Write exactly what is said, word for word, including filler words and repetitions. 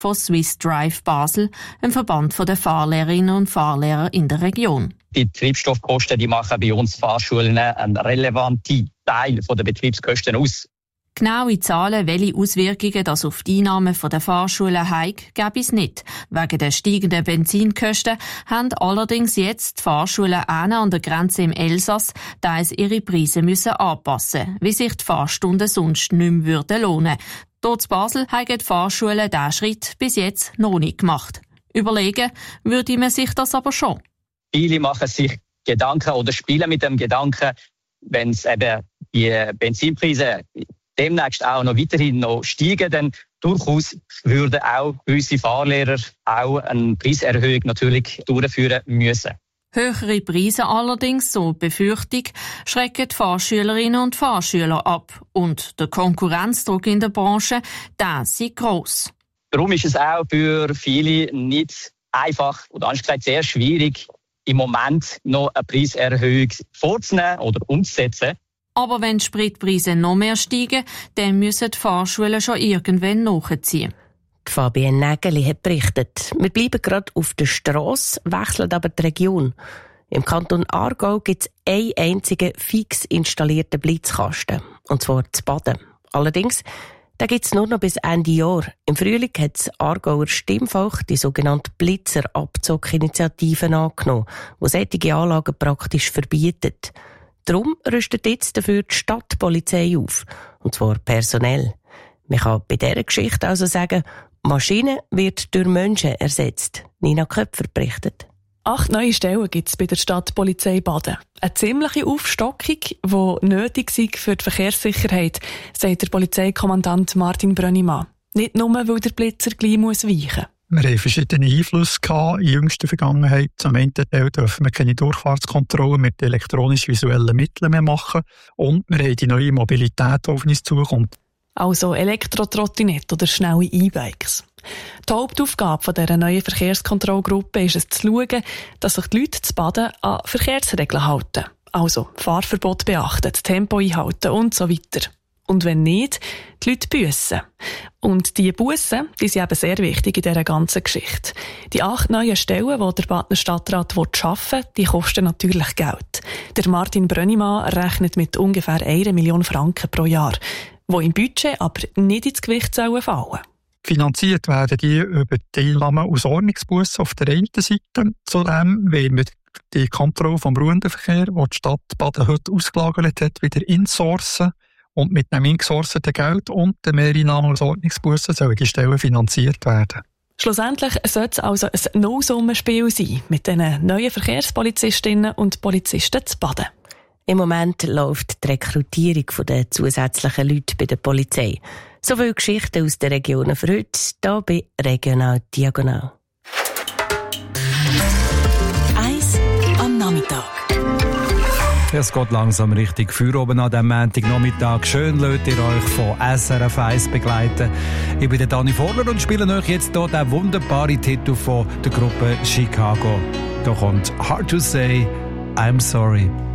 von Swiss Drive Basel, einem Verband der Fahrlehrerinnen und Fahrlehrer in der Region. Die Treibstoffkosten die machen bei uns Fahrschulen einen relevanten Teil der Betriebskosten aus. Genaue Zahlen, welche Auswirkungen das auf die Einnahmen der Fahrschulen hat, gäbe es nicht. Wegen der steigenden Benzinkosten haben allerdings jetzt die Fahrschulen an der Grenze im Elsass teils ihre Preise müssen anpassen, wie sich die Fahrstunden sonst nicht mehr würden lohnen. Dort in Basel haben die Fahrschulen diesen Schritt bis jetzt noch nicht gemacht. Überlegen würde man sich das aber schon. Viele machen sich Gedanken oder spielen mit dem Gedanken, wenn es eben die Benzinpreise demnächst auch noch weiterhin noch steigen, dann durchaus würden auch gewisse Fahrlehrer auch eine Preiserhöhung natürlich durchführen müssen. Höhere Preise allerdings, so die Befürchtung, schrecken die Fahrschülerinnen und Fahrschüler ab. Und der Konkurrenzdruck in der Branche, der ist gross. Darum ist es auch für viele nicht einfach oder anders gesagt sehr schwierig, im Moment noch eine Preiserhöhung vorzunehmen oder umzusetzen. Aber wenn die Spritpreise noch mehr steigen, dann müssen die Fahrschulen schon irgendwann nachziehen. Fabienne Nägeli hat berichtet. Wir bleiben gerade auf der Strasse, wechseln aber die Region. Im Kanton Aargau gibt es einen einzigen fix installierten Blitzkasten, und zwar zu Baden. Allerdings, da gibt es nur noch bis Ende Jahr. Im Frühling hat das Aargauer Stimmvolk die sogenannte Blitzer-Abzug-Initiative angenommen, die solche Anlagen praktisch verbietet. Darum rüstet jetzt dafür die Stadtpolizei auf, und zwar personell. Man kann bei dieser Geschichte also sagen, Maschine wird durch Menschen ersetzt. Nina Köpfer berichtet. Acht neue Stellen gibt es bei der Stadtpolizei Baden. Eine ziemliche Aufstockung, die nötig ist für die Verkehrssicherheit, sagt der Polizeikommandant Martin Brönnimann. Nicht nur, weil der Blitzer gleich muss weichen. Wir haben verschiedene Einflüsse gehabt in jüngster Vergangenheit. Zum einen dürfen wir keine Durchfahrtskontrolle mit elektronisch-visuellen Mitteln mehr machen. Und wir haben die neue Mobilität, die auf uns zukommt. Also Elektrotrottinette oder schnelle E-Bikes. Die Hauptaufgabe dieser neuen Verkehrskontrollgruppe ist es zu schauen, dass sich die Leute zu Baden an Verkehrsregeln halten. Also Fahrverbot beachten, das Tempo einhalten und so weiter. Und wenn nicht, die Leute büssen. Und diese Bussen, die sind eben sehr wichtig in dieser ganzen Geschichte. Die acht neuen Stellen, die der Badner Stadtrat arbeiten will, die kosten natürlich Geld. Der Martin Brönnimann rechnet mit ungefähr eine Million Franken pro Jahr, die im Budget aber nicht ins Gewicht fallen sollen. Finanziert werden die über die Einnahmen aus Ordnungsbussen auf der einen Seite. Zudem wollen wir die Kontrolle vom Ruhendenverkehr, die die Stadt Baden heute ausgelagert hat, wieder insourcen. Und mit dem ingesourceten Geld und den Mehreinnahmen aus Ordnungsbussen sollen die Stellen finanziert werden. Schlussendlich sollte es also ein No-Summenspiel sein mit den neuen Verkehrspolizistinnen und Polizisten zu Baden. Im Moment läuft die Rekrutierung der zusätzlichen Leute bei der Polizei. So viele Geschichten aus den Regionen für heute, hier bei Regional Diagonal. Eins am Nachmittag. Es geht langsam richtig für oben an diesem Montagnachmittag. Schön lasst ihr euch von S R F eins begleiten. Ich bin der Dani Vorler und spiele euch jetzt hier den wunderbaren Titel von der Gruppe Chicago. Da kommt Hard to Say, I'm Sorry.